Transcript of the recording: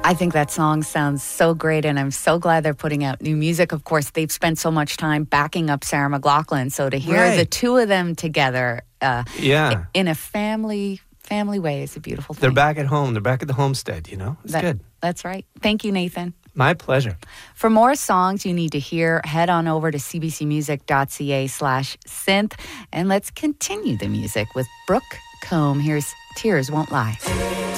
I think that song sounds so great, and I'm so glad they're putting out new music. Of course, they've spent so much time backing up Sarah McLachlan, so to hear the two of them together in a family way is a beautiful thing. They're back at home. They're back at the homestead, you know? It's good. That's right. Thank you, Nathan. My pleasure. For more songs you need to hear, head on over to cbcmusic.ca/synth, and let's continue the music with Brooke Combe. Here's Tears Won't Lie.